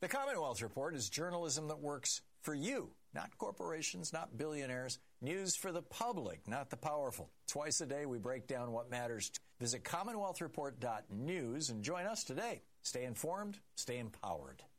The Commonwealth Report is journalism that works for you, not corporations, not billionaires. News for the public, not the powerful. Twice a day, we break down what matters. Visit CommonwealthReport.news and join us today. Stay informed, stay empowered.